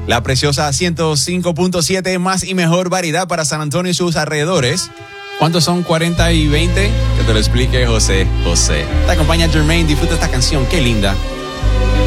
La preciosa 105.7, más y mejor variedad para San Antonio y sus alrededores. ¿Cuántos son 40 y 20? Que te lo explique José. Te acompaña Jermaine, disfruta esta canción, qué linda.